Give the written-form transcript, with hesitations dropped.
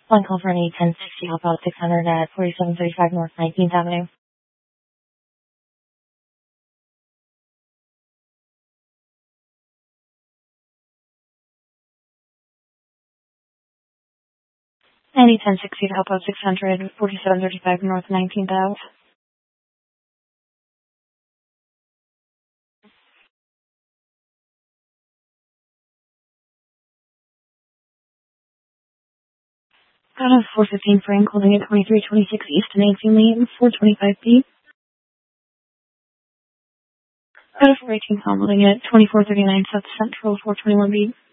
One call for an 1060 Alpha 600 at 4735 North 19th Avenue. Any 1060 Alpha 600 4735 North 19th Ave. Out of 415 Frank, holding at 2326 East and 18 Lane, 425B. Out of 418 Palm, holding at 2439 South Central, 421B.